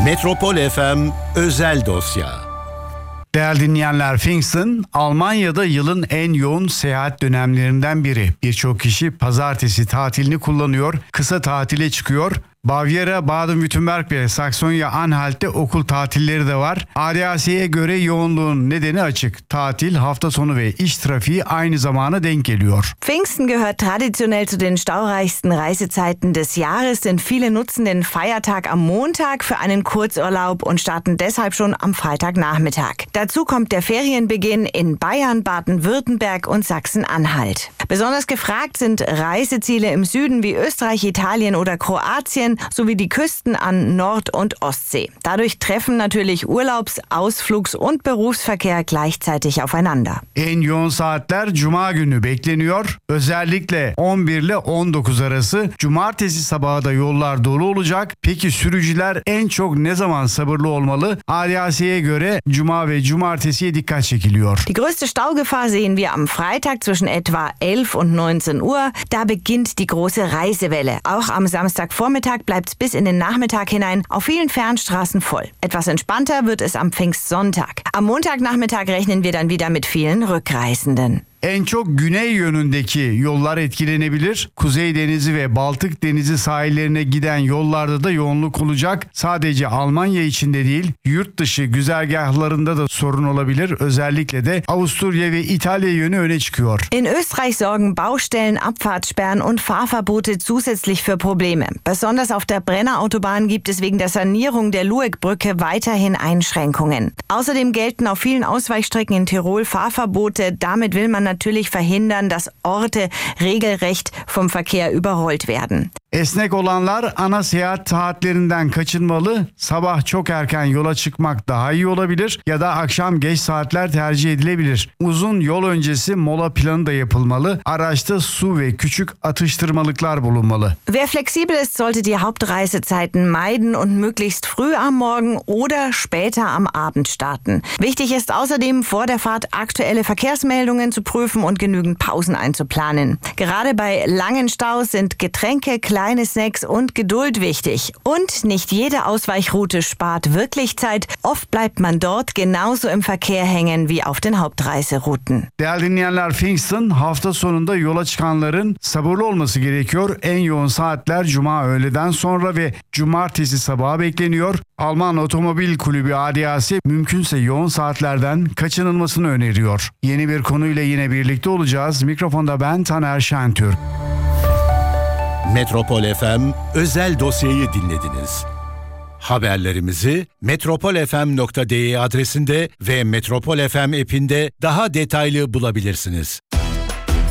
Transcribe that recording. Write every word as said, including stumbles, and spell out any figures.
Metropol F M Özel Dosya. Değerli dinleyenler, Pfingsten, Almanya'da yılın en yoğun seyahat dönemlerinden biri. Birçok kişi pazartesi tatilini kullanıyor, kısa tatile çıkıyor. Bavyera, Baden-Württemberg ve Saksonya-Anhalt'te okul tatilleri de var. A D A C'ye göre yoğunluğun nedeni açık. Tatil, hafta sonu ve iş trafiği aynı zamana denk geliyor. Pfingsten gehört traditionell zu den staureichsten Reisezeiten des Jahres, denn viele nutzen den Feiertag am Montag für einen Kurzurlaub und starten deshalb schon am Freitagnachmittag. Dazu kommt der Ferienbeginn in Bayern, Baden-Württemberg und Sachsen-Anhalt. Besonders gefragt sind Reiseziele im Süden wie Österreich, Italien oder Kroatien, sowie die Küsten an Nord- und Ostsee. Dadurch treffen natürlich Urlaubs-, Ausflugs- und Berufsverkehr gleichzeitig aufeinander. En yoğun saatler Cuma günü bekleniyor. Özellikle on bir ile on dokuz arası. Cumartesi sabahı da yollar dolu olacak. Peki sürücüler en çok ne zaman sabırlı olmalı? A D A C'ye göre Cuma ve Cumartesiye dikkat çekiliyor. Die größte Staugefahr sehen wir am Freitag zwischen etwa elf und neunzehn Uhr. Da beginnt die große Reisewelle. Auch am Samstagvormittag bleibt es bis in den Nachmittag hinein auf vielen Fernstraßen voll. Etwas entspannter wird es am Pfingstsonntag. Am Montagnachmittag rechnen wir dann wieder mit vielen Rückreisenden. En çok güney yönündeki yollar etkilenebilir. Kuzey Denizi ve Baltık Denizi sahillerine giden yollarda da yoğunluk olacak. Sadece Almanya içinde değil, yurt dışı güzergahlarında da sorun olabilir. Özellikle de Avusturya ve İtalya yönü öne çıkıyor. In Österreich sorgen Baustellen, Abfahrtssperren und Fahrverbote zusätzlich für Probleme. Besonders auf der Brenner Autobahn gibt es wegen der Sanierung der Lueckbrücke weiterhin Einschränkungen. Außerdem gelten auf vielen Ausweichstrecken in Tirol Fahrverbote. Damit will man natürlich verhindern, dass Orte regelrecht vom Verkehr überrollt werden. Esnek olanlar ana seyahat saatlerinden kaçınmalı. Sabah çok erken yola çıkmak daha iyi olabilir ya da akşam geç saatler tercih edilebilir. Uzun yol öncesi mola planı da yapılmalı. Araçta su ve küçük atıştırmalıklar bulunmalı. Wer flexibel ist, sollte die Hauptreisezeiten meiden und möglichst früh am Morgen oder später am Abend starten. Wichtig ist außerdem, vor der Fahrt aktuelle Verkehrsmeldungen zu prüfen und genügend Pausen einzuplanen. Gerade bei langen Staus sind Getränke, kleine Snacks und Geduld wichtig. Und nicht jede Ausweichroute spart wirklich Zeit. Oft bleibt man dort genauso im Verkehr hängen wie auf den Hauptreiserouten. Değerli dinleyenler, Pfingsten hafta sonunda yola çıkanların sabırlı olması gerekiyor. En yoğun saatler Cuma öğleden sonra ve Cumartesi sabahı bekleniyor. Alman Otomobil Kulübü A D A C mümkünse yoğun saatlerden kaçınılmasını öneriyor. Yeni bir konuyla yine birlikte olacağız. Mikrofonda ben Taner Şentürk. Metropol F M Özel Dosya'yı dinlediniz. Haberlerimizi metropol f m nokta d e adresinde ve Metropol F M app'inde daha detaylı bulabilirsiniz.